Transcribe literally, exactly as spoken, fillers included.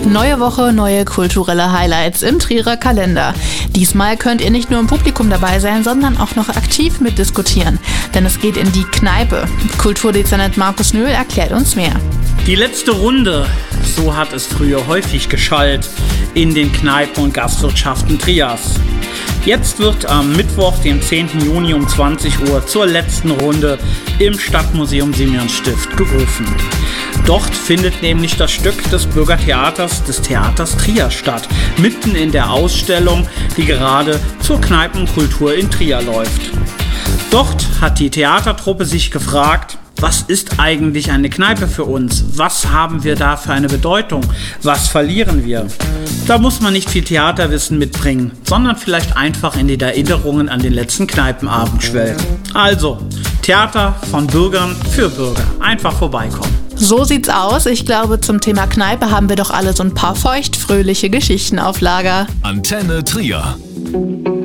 Neue Woche, neue kulturelle Highlights im Trierer Kalender. Diesmal könnt ihr nicht nur im Publikum dabei sein, sondern auch noch aktiv mitdiskutieren. Denn es geht in die Kneipe. Kulturdezernent Markus Nöhl erklärt uns mehr. Die letzte Runde, so hat es früher häufig geschallt in den Kneipen und Gastwirtschaften Triers. Jetzt wird am Mittwoch, dem zehnten Juni um zwanzig Uhr zur letzten Runde im Stadtmuseum Simeonstift gerufen. Dort findet nämlich das Stück des Bürgertheaters des Theaters Trier statt, mitten in der Ausstellung, die gerade zur Kneipenkultur in Trier läuft. Dort hat die Theatertruppe sich gefragt: Was ist eigentlich eine Kneipe für uns? Was haben wir da für eine Bedeutung? Was verlieren wir? Da muss man nicht viel Theaterwissen mitbringen, sondern vielleicht einfach in die Erinnerungen an den letzten Kneipenabend schwelgen. Also, Theater von Bürgern für Bürger. Einfach vorbeikommen. So sieht's aus. Ich glaube, zum Thema Kneipe haben wir doch alle so ein paar feuchtfröhliche Geschichten auf Lager. Antenne Trier.